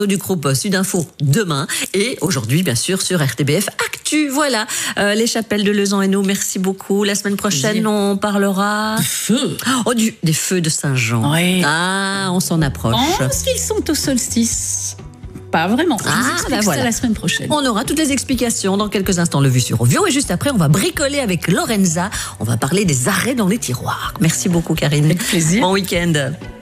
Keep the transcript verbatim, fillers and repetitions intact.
du groupe Sud Info demain et aujourd'hui bien sûr sur R T B F Actu. Voilà, euh, les chapelles de Lezan-Hainaut, merci beaucoup. La semaine prochaine, on parlera des feux. Oh, du, des feux de Saint-Jean. Oui. Ah, on s'en approche. Pense qu'ils sont au solstice. Pas vraiment. Ah, ben voilà. La semaine prochaine. On aura toutes les explications dans quelques instants. Le Vu sur Ovio et juste après, on va bricoler avec Lorenza. On va parler des arrêts dans les tiroirs. Merci beaucoup, Karine. Avec plaisir. Bon week-end.